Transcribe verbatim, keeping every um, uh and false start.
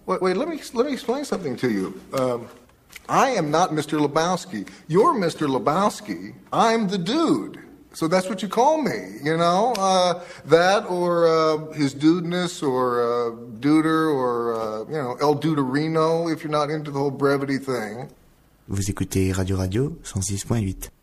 Wait, wait, let me let me explain something to you. Um, I am not Mister Lebowski. You're Mister Lebowski. I'm the dude. So that's what you call me, you know? Uh, that or uh, his dudeness or uh, duder or, uh, you know, El Duderino if you're not into the whole brevity thing. Vous écoutez Radio Radio cent six point huit.